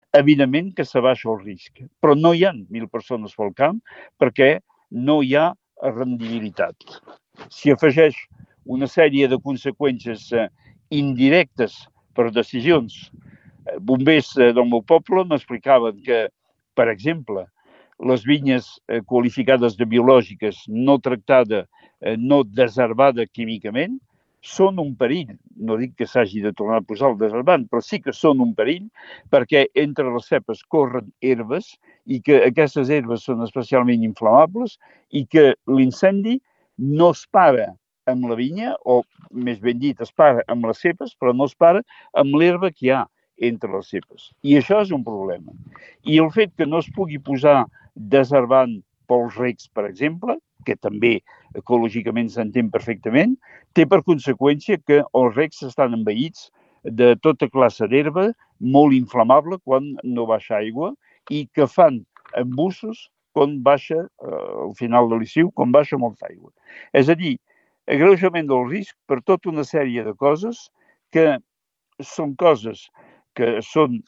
evidentment que s'abaixa el risc, però no hi ha 1.000 persones pel camp perquè no hi ha rendibilitat. S'hi afegeix una sèrie de conseqüències indirectes per decisions. Bombers del meu poble m'explicaven que, per exemple, les vinyes qualificades de biològiques, no tractades, no desherbades químicament, són un perill. No dic que s'hagi de tornar a posar el desherbant, però sí que són un perill perquè entre les cepes corren herbes i que aquestes herbes són especialment inflamables i que l'incendi no es para amb la vinya, o més ben dit, es para amb les cepes, però no es para amb l'herba que hi ha entre les cepes. I això és un problema. I el fet que no es pugui posar desherbant pels recs, per exemple, que també ecològicament s'entén perfectament, té per conseqüència que els recs estan envaïts de tota classe d'herba molt inflamable quan no baixa aigua i que fan embussos quan baixa, al final de l'estiu, quan baixa molta aigua. És a dir, agreujament del risc per tota una sèrie de coses que són coses que són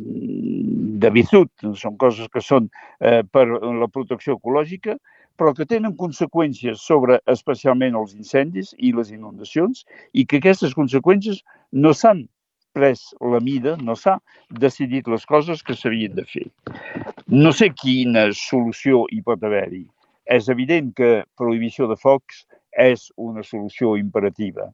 de virtut, són coses que són per la protecció ecològica, però que tenen conseqüències sobre especialment els incendis i les inundacions i que aquestes conseqüències no s'han pres la mida, no s'ha decidit les coses que s'havien de fer. No sé quina solució hi pot haver-hi. És evident que prohibició de focs és una solució imperativa.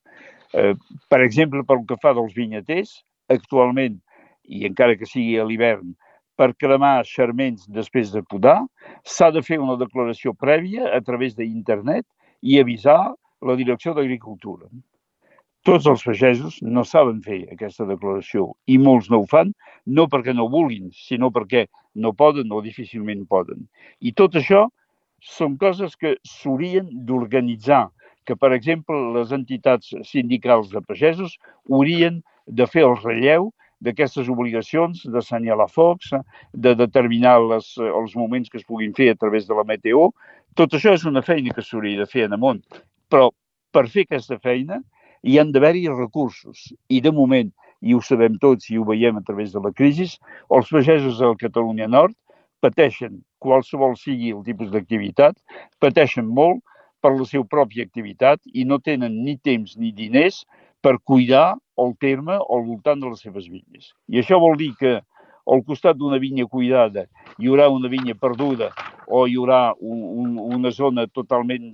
Per exemple, pel que fa dels vinyaters, actualment, i encara que sigui a l'hivern, per cremar xarments després de podar, s'ha de fer una declaració prèvia a través d'internet i avisar la Direcció d'Agricultura. Tots els pagesos no saben fer aquesta declaració i molts no ho fan, no perquè no vulguin, sinó perquè no poden o difícilment poden. I tot això són coses que s'haurien d'organitzar, que, per exemple, les entitats sindicals de pagesos haurien de fer el relleu d'aquestes obligacions d'assenyalar focs, de determinar els moments que es puguin fer a través de la meteo. Tot això és una feina que s'hauria de fer en amunt, però per fer aquesta feina hi han d'haver-hi recursos. I de moment, i ho sabem tots i ho veiem a través de la crisi, els pagesos de la Catalunya Nord pateixen, qualsevol sigui el tipus d'activitat, pateixen molt per la seva pròpia activitat i no tenen ni temps ni diners per cuidar el terme al voltant de les seves vinyes. I això vol dir que al costat d'una vinya cuidada hi haurà una vinya perduda o hi haurà una zona totalment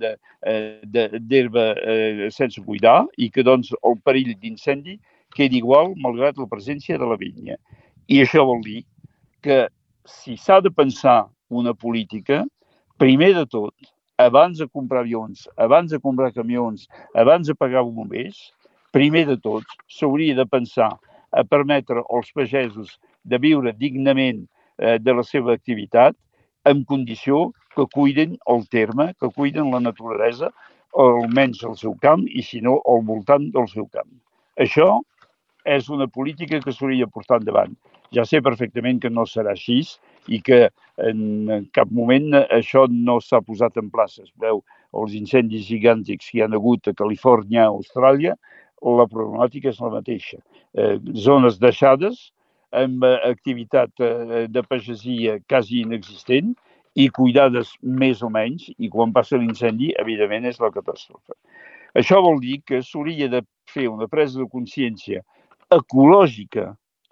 d'herba sense cuidar i que doncs el perill d'incendi quedi igual malgrat la presència de la vinya. I això vol dir que si s'ha de pensar una política, primer de tot, abans de comprar avions, abans de comprar camions, abans de pagar bombers, primer de tot s'hauria de pensar a permetre als pagesos de viure dignament de la seva activitat en condició que cuiden el terme, que cuiden la naturalesa, almenys al seu camp i, si no, al voltant del seu camp. Això és una política que s'hauria de portar endavant. Ja sé perfectament que no serà així i que en cap moment això no s'ha posat en plaça. Es veu els incendis gigàntics que hi ha hagut a Califòrnia, a Austràlia, la problemàtica és la mateixa. Zones deixades, amb activitat de pagesia quasi inexistent i cuidades més o menys, i quan passa l'incendi, evidentment, és la catàstrofe. Això vol dir que s'hauria de fer una presa de consciència ecològica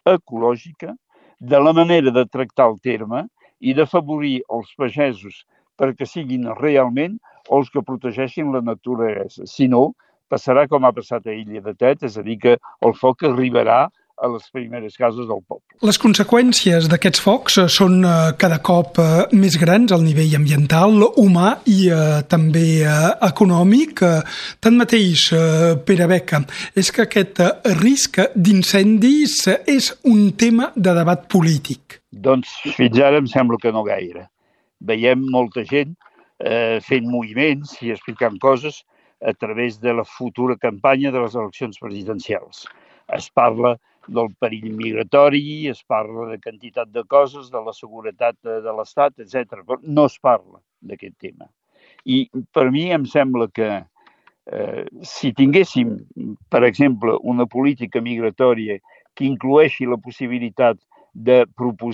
de la manera de tractar el terme i d'afavorir els pagesos perquè siguin realment els que protegeixin la naturalesa. Si no, passarà com ha passat a Illa de Tet, és a dir, que el foc arribarà a les primeres cases del poble. Les conseqüències d'aquests focs són cada cop més grans al nivell ambiental, humà i també econòmic. Tanmateix, Pere Beca, és que aquest risc d'incendis és un tema de debat polític. Doncs fins ara em sembla que no gaire. Veiem molta gent fent moviments i explicant coses a través de la futura campanya de les eleccions presidencials. Es parla del perill migratori, es parla de quantitat de coses, de la seguretat de l'Estat, etc. Però no es parla d'aquest tema. I per mi em sembla que si tinguéssim, per exemple, una política migratòria que incloeixi la possibilitat de proposar